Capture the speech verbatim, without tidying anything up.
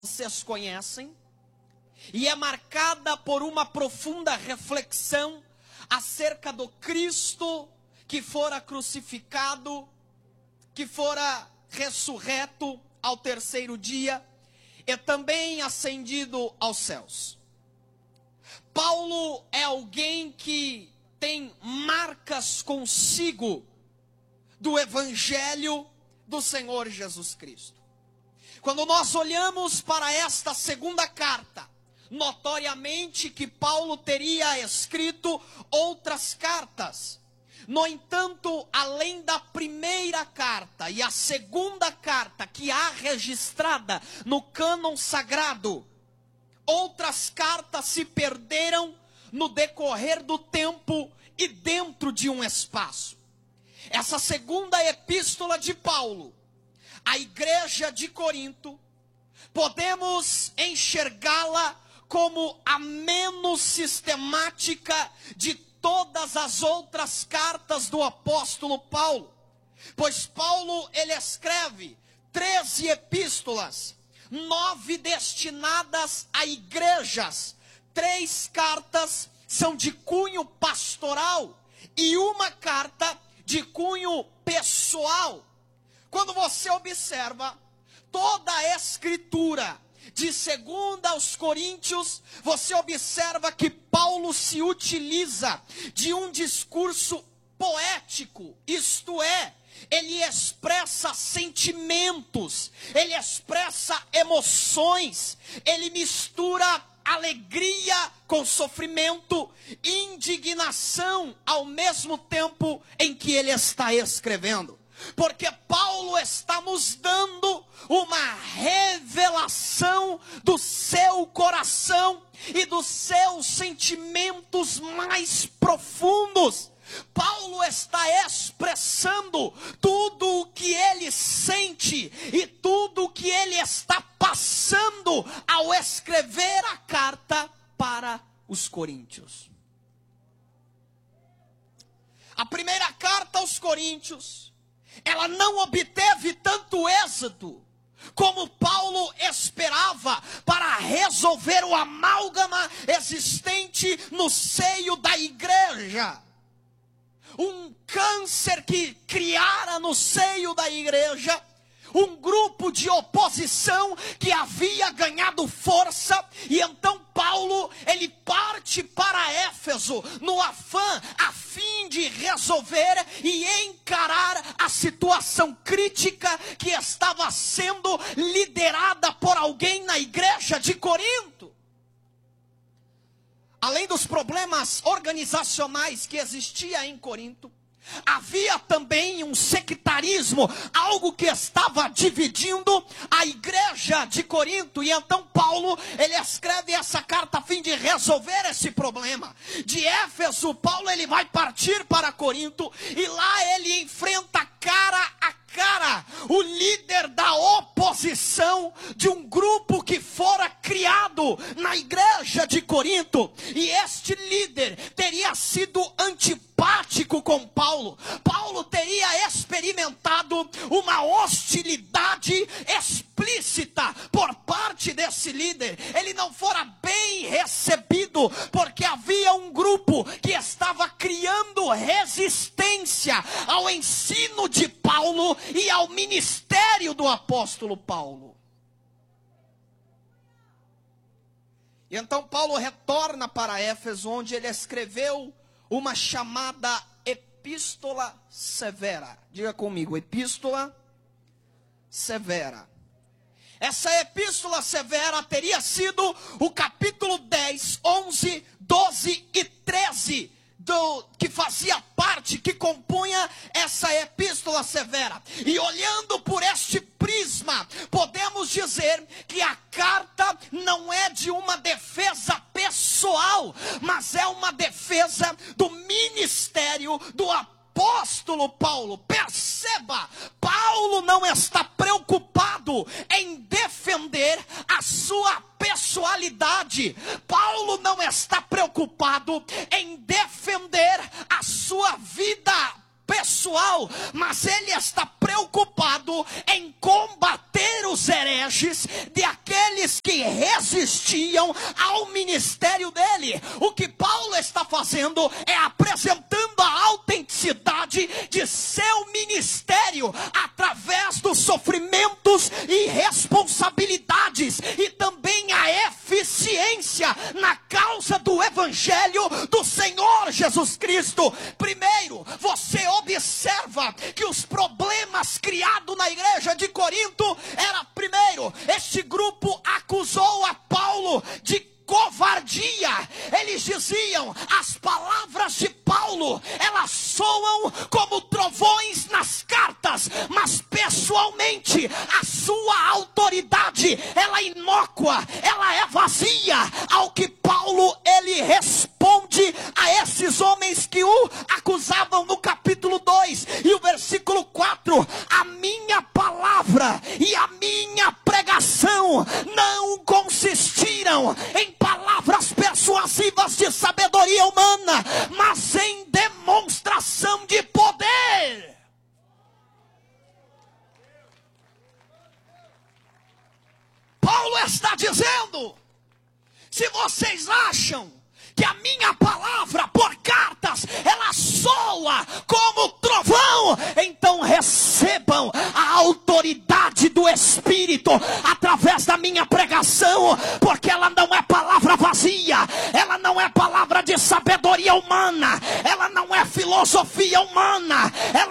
vocês conhecem, e é marcada por uma profunda reflexão acerca do Cristo que fora crucificado, que fora ressurreto ao terceiro dia e também ascendido aos céus. Paulo é alguém que tem marcas consigo do Evangelho do Senhor Jesus Cristo. Quando nós olhamos para esta segunda carta, notoriamente que Paulo teria escrito outras cartas. No entanto, além da primeira carta e a segunda carta que há registrada no cânon sagrado, outras cartas se perderam no decorrer do tempo e dentro de um espaço. Essa segunda epístola de Paulo, a igreja de Corinto, podemos enxergá-la como a menos sistemática de todas as outras cartas do apóstolo Paulo. Pois Paulo, ele escreve treze epístolas, nove destinadas a igrejas, três cartas são de cunho pastoral e uma carta de cunho pessoal. Quando você observa toda a escritura de segunda aos Coríntios, você observa que Paulo se utiliza de um discurso poético, isto é, ele expressa sentimentos, ele expressa emoções, ele mistura alegria com sofrimento, indignação ao mesmo tempo em que ele está escrevendo. Porque Paulo está nos dando uma revelação do seu coração e dos seus sentimentos mais profundos. Paulo está expressando tudo o que ele sente e tudo o que ele está passando ao escrever a carta para os coríntios. A primeira carta aos Coríntios, ela não obteve tanto êxito como Paulo esperava para resolver o amálgama existente no seio da igreja. Um câncer que criara no seio da igreja, um grupo de oposição que havia ganhado força, e então Paulo, ele parte para Éfeso, no afã, a fim de resolver e encarar a situação crítica que estava sendo liderada por alguém na igreja de Corinto. Além dos problemas organizacionais que existia em Corinto, havia também um sectarismo, algo que estava dividindo a igreja de Corinto. E então Paulo, ele escreve essa carta a fim de resolver esse problema. De Éfeso, Paulo, ele vai partir para Corinto, e lá ele enfrenta cara a cara o líder da oposição de um grupo que fora criado na igreja de Corinto. E este líder teria sido antipático com Paulo. Paulo teria experimentado uma hostilidade explícita por parte desse líder. Ele não fora bem recebido, porque havia um grupo que estava criando resistência ao ensino de Paulo e ao ministério do apóstolo Paulo. E então Paulo retorna para Éfeso, onde ele escreveu uma chamada epístola severa. Diga comigo, epístola severa. Essa epístola severa teria sido o capítulo dez, onze, doze e treze do que fazia parte, que compunha essa epístola severa. E olhando por este prisma, podemos dizer que a carta não é de uma defesa pessoal, mas é uma defesa do ministério do apóstolo Paulo. Perceba, Paulo não está preocupado em defender a sua pessoalidade. Paulo não está preocupado em defender a sua vida pessoal, mas ele está preocupado em combater os hereges, de aqueles que resistiam ao ministério dele. O que Paulo está fazendo é apresentando a autenticidade de seu ministério através dos sofrimentos e responsabilidades, e também a eficiência na causa do evangelho do Senhor Jesus Cristo. Primeiro, você observa que os problemas criados na igreja de Corinto era, primeiro, este grupo acusou a Paulo de covardia. Eles diziam: as palavras de Paulo, elas soam como trovões nas cartas, mas pessoalmente a sua autoridade, ela é inócua, ela é vazia. Ao que Paulo, ele responde a esses homens que o acusavam no capítulo dois e o versículo quatro: a minha palavra e a minha pregação não consistiram em palavras persuasivas de sabedoria humana, mas em demonstração de poder. Paulo está dizendo: se vocês acham que a minha palavra por cartas, ela soa como trovão, então recebam a autoridade do Espírito através da minha pregação, porque ela não é palavra vazia, ela não é palavra de sabedoria humana, ela não é filosofia humana, ela